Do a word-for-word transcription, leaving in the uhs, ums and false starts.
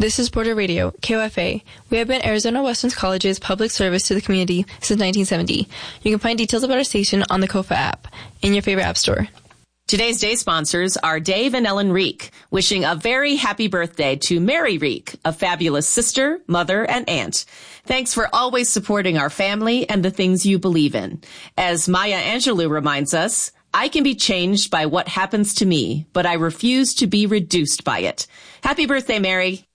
This is Border Radio, K O F A. We have been Arizona Western College's public service to the community since nineteen seventy. You can find details about our station on the K O F A app in your favorite app store. Today's day sponsors are Dave and Ellen Reek, wishing a very happy birthday to Mary Reek, a fabulous sister, mother, and aunt. Thanks for always supporting our family and the things you believe in. As Maya Angelou reminds us, I can be changed by what happens to me, but I refuse to be reduced by it. Happy birthday, Mary.